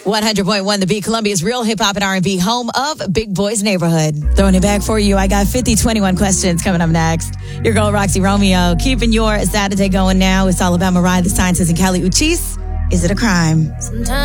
100.1 The Beat, Columbia's real hip-hop and R&B, home of Big Boy's Neighborhood. Throwing it back for you, I got 50-21 questions coming up next. Your girl, Roxy Romeo, keeping your Saturday going now. It's all about Mariah the Scientist and Kali Uchis. Is it a crime? Sometimes